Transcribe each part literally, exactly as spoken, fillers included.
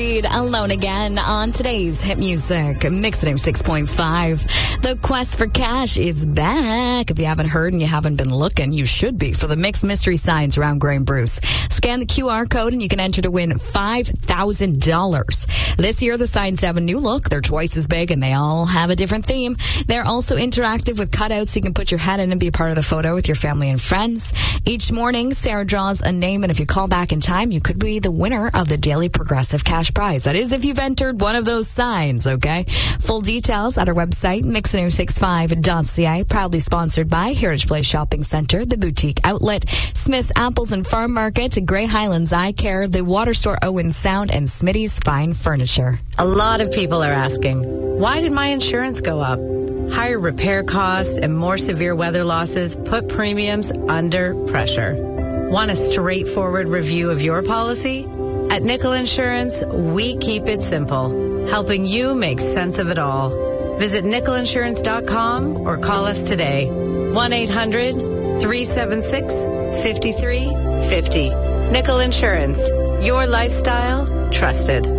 Alone again on today's hit music, Mix It six point five. The quest for cash is back. If you haven't heard and you haven't been looking, you should be for the mixed mystery signs around Grey and Bruce. Scan the Q R code and you can enter to win five thousand dollars. This year, the signs have a new look. They're twice as big and they all have a different theme. They're also interactive with cutouts so you can put your head in and be a part of the photo with your family and friends. Each morning, Sarah draws a name, and if you call back in time, you could be the winner of the Daily Progressive Cash Prize. That is if you've entered one of those signs, okay? Full details at our website, mix it six five dot c a. Proudly sponsored by Heritage Place Shopping Centre, the Boutique Outlet, Smith's Apples and Farm Market, Grey Highlands Eye Care, the Water Store Owen Sound, and Smitty's Fine Furniture. A lot of people are asking, why did my insurance go up? Higher repair costs and more severe weather losses put premiums under pressure. Want a straightforward review of your policy? At Nickel Insurance, we keep it simple, helping you make sense of it all. Visit nickel insurance dot com or call us today. one eight hundred three seven six five three five zero. Nickel Insurance, your lifestyle, trusted.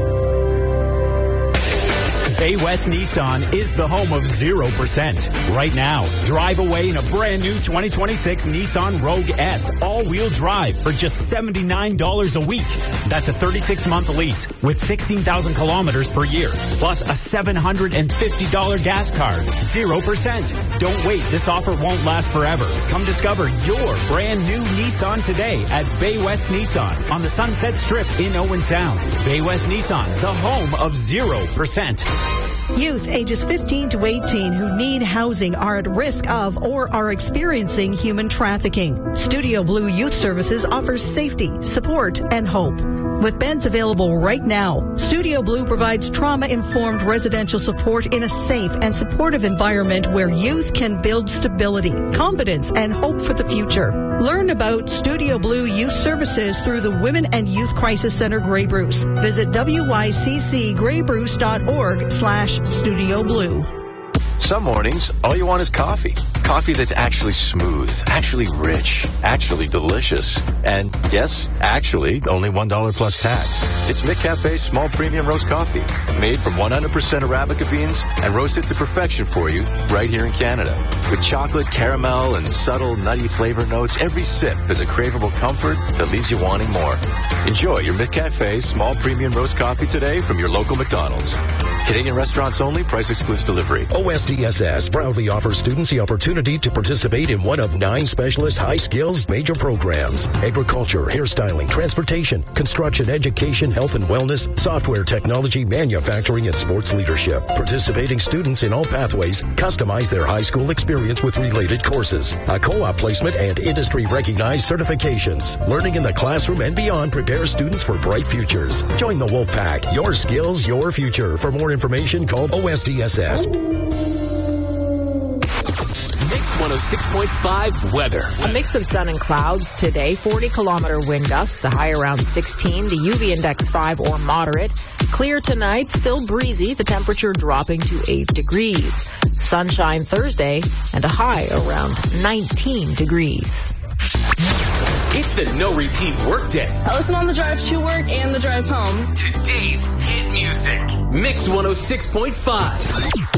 Bay West Nissan is the home of zero percent. Right now, drive away in a brand new twenty twenty-six Nissan Rogue S all-wheel drive for just seventy-nine dollars a week. That's a thirty-six month lease with sixteen thousand kilometers per year, plus a seven hundred fifty dollars gas card. zero percent. Don't wait. This offer won't last forever. Come discover your brand new Nissan today at Bay West Nissan on the Sunset Strip in Owen Sound. Bay West Nissan, the home of zero percent. Youth ages fifteen to eighteen who need housing are at risk of or are experiencing human trafficking. Studio Blue Youth Services offers safety, support, and hope. With beds available right now, Studio Blue provides trauma-informed residential support in a safe and supportive environment where youth can build stability, confidence, and hope for the future. Learn about Studio Blue Youth Services through the Women and Youth Crisis Center Grey Bruce. Visit w y c c grey bruce dot org slash studio blue. Some mornings, all you want is coffee. Coffee that's actually smooth, actually rich, actually delicious. And yes, actually, only one dollar plus tax. It's McCafe's small premium roast coffee, made from one hundred percent Arabica beans and roasted to perfection for you right here in Canada. With chocolate, caramel, and subtle nutty flavor notes, every sip is a craveable comfort that leaves you wanting more. Enjoy your McCafe's small premium roast coffee today from your local McDonald's. Canadian restaurants only. Price excludes delivery. O S D S S proudly offers students the opportunity to participate in one of nine specialist high-skills major programs: agriculture, hairstyling, transportation, construction, education, health and wellness, software technology, manufacturing, and sports leadership. Participating students in all pathways customize their high school experience with related courses, a co-op placement, and industry-recognized certifications. Learning in the classroom and beyond prepares students for bright futures. Join the Wolfpack. Your skills, your future. For more information, call O S D S S. Mix one oh six point five weather. A mix of sun and clouds today. forty kilometer wind gusts, a high around sixteen. The U V index five or moderate. Clear tonight, still breezy. The temperature dropping to eight degrees. Sunshine Thursday and a high around nineteen degrees. It's the no repeat workday. I listen on the drive to work and the drive home. Today's hit music. Mix one oh six point five.